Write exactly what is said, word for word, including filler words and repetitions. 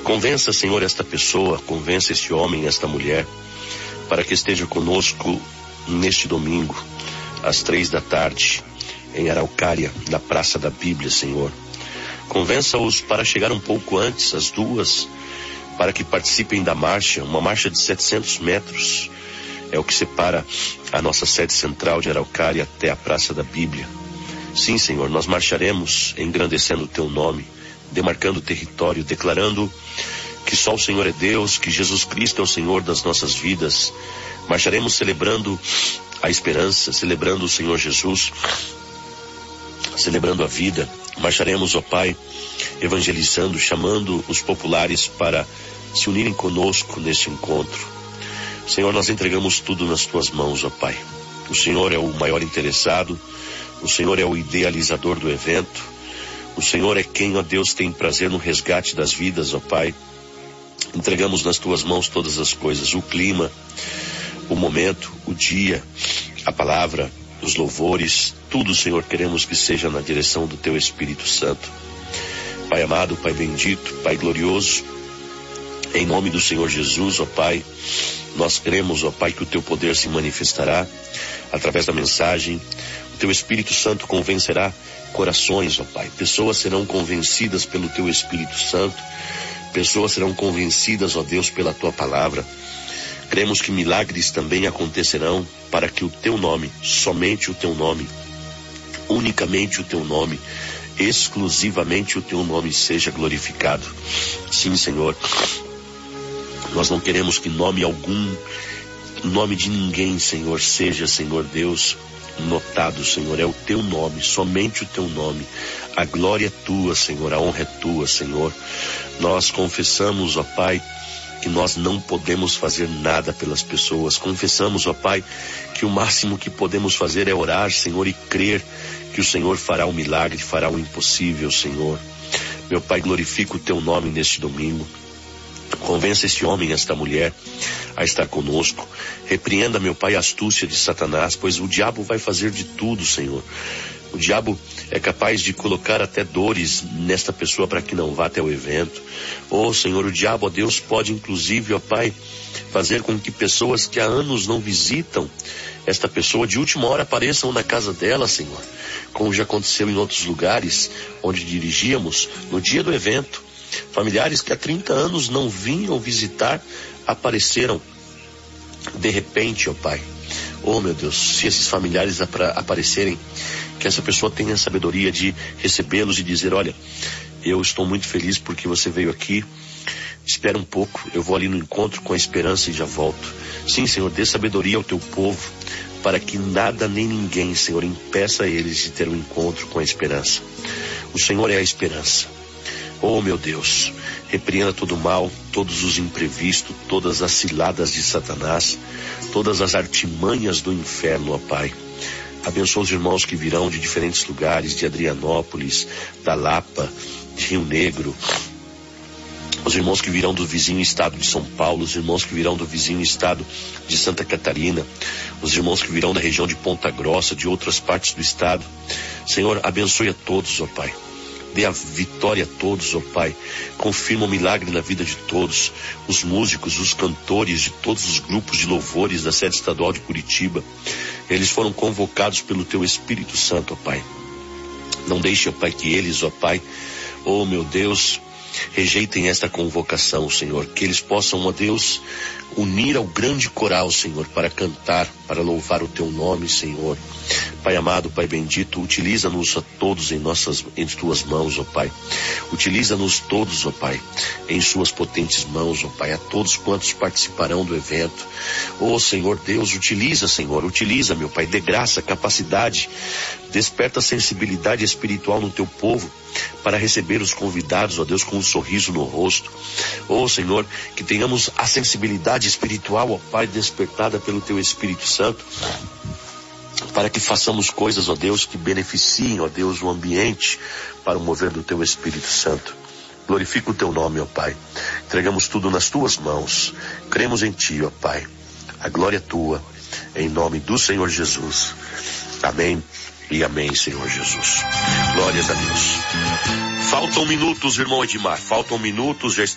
Convença, Senhor, esta pessoa, convença este homem, esta mulher, para que esteja conosco neste domingo, às três da tarde, em Araucária, na Praça da Bíblia, Senhor. Convença-os para chegar um pouco antes, às duas, para que participem da marcha, uma marcha de setecentos metros, é o que separa a nossa sede central de Araucária até a Praça da Bíblia. Sim, Senhor, nós marcharemos engrandecendo o Teu nome, demarcando o território, declarando que só o Senhor é Deus, que Jesus Cristo é o Senhor das nossas vidas. Marcharemos celebrando a esperança, celebrando o Senhor Jesus, celebrando a vida. Marcharemos, ó Pai, evangelizando, chamando os populares para se unirem conosco neste encontro. Senhor, nós entregamos tudo nas Tuas mãos, ó Pai. O Senhor é o maior interessado, o Senhor é o idealizador do evento, o Senhor é quem, ó Deus, tem prazer no resgate das vidas, ó Pai. Entregamos nas Tuas mãos todas as coisas, o clima, o momento, o dia, a palavra, os louvores, tudo, Senhor, queremos que seja na direção do Teu Espírito Santo. Pai amado, Pai bendito, Pai glorioso, em nome do Senhor Jesus, ó Pai, nós cremos, ó Pai, que o Teu poder se manifestará através da mensagem. O Teu Espírito Santo convencerá corações, ó Pai. Pessoas serão convencidas pelo Teu Espírito Santo. Pessoas serão convencidas, ó Deus, pela Tua palavra. Cremos que milagres também acontecerão para que o Teu nome, somente o Teu nome, unicamente o Teu nome, exclusivamente o Teu nome seja glorificado. Sim, Senhor. Nós não queremos que nome algum, nome de ninguém, Senhor, seja, Senhor Deus, notado, Senhor. É o Teu nome, somente o Teu nome. A glória é Tua, Senhor, a honra é Tua, Senhor. Nós confessamos, ó Pai, que nós não podemos fazer nada pelas pessoas. Confessamos, ó Pai, que o máximo que podemos fazer é orar, Senhor, e crer que o Senhor fará o milagre, fará o impossível, Senhor. Meu Pai, glorifica o Teu nome neste domingo. Convença este homem, esta mulher, a estar conosco. Repreenda, meu Pai, a astúcia de Satanás, pois o diabo vai fazer de tudo, Senhor. O diabo é capaz de colocar até dores nesta pessoa para que não vá até o evento. Oh, Senhor, o diabo, ó Deus, pode inclusive, ó Pai, fazer com que pessoas que há anos não visitam esta pessoa de última hora apareçam na casa dela, Senhor. Como já aconteceu em outros lugares onde dirigíamos no dia do evento. Familiares que há trinta anos não vinham visitar, apareceram de repente, ó Pai. Oh, meu Deus, se esses familiares ap- aparecerem, que essa pessoa tenha a sabedoria de recebê-los e dizer, olha, eu estou muito feliz porque você veio aqui, espera um pouco, eu vou ali no encontro com a esperança e já volto. Sim, Senhor, dê sabedoria ao Teu povo, para que nada nem ninguém, Senhor, impeça eles de ter um encontro com a esperança. O Senhor é a esperança. Oh, meu Deus, repreenda todo o mal, todos os imprevistos, todas as ciladas de Satanás, todas as artimanhas do inferno, ó Pai. Abençoa os irmãos que virão de diferentes lugares, de Adrianópolis, da Lapa, de Rio Negro, os irmãos que virão do vizinho estado de São Paulo, os irmãos que virão do vizinho estado de Santa Catarina, os irmãos que virão da região de Ponta Grossa, de outras partes do estado. Senhor, abençoe a todos, ó Pai. Dê a vitória a todos, ó Pai. Confirma o milagre na vida de todos. Os músicos, os cantores de todos os grupos de louvores da sede estadual de Curitiba. Eles foram convocados pelo Teu Espírito Santo, ó Pai. Não deixe, ó Pai, que eles, ó Pai, oh meu Deus, rejeitem esta convocação, Senhor. Que eles possam, ó Deus, unir ao grande coral, Senhor, para cantar, para louvar o Teu nome, Senhor. Pai amado, Pai bendito, utiliza-nos a todos em nossas, em Tuas mãos, ó Pai. Utiliza-nos todos, ó Pai, em Suas potentes mãos, ó Pai, a todos quantos participarão do evento. Ó Senhor Deus, utiliza, Senhor, utiliza, meu Pai, dê graça, capacidade, desperta a sensibilidade espiritual no Teu povo, para receber os convidados, ó Deus, com um sorriso no rosto. Ó Senhor, que tenhamos a sensibilidade espiritual, ó Pai, despertada pelo Teu Espírito Santo, para que façamos coisas, ó Deus, que beneficiem, ó Deus, o ambiente para o mover do Teu Espírito Santo. Glorifica o Teu nome, ó Pai. Entregamos tudo nas Tuas mãos. Cremos em Ti, ó Pai. A glória é Tua, em nome do Senhor Jesus. Amém e amém, Senhor Jesus. Glórias a Deus. Faltam minutos, irmão Edmar. Faltam minutos, já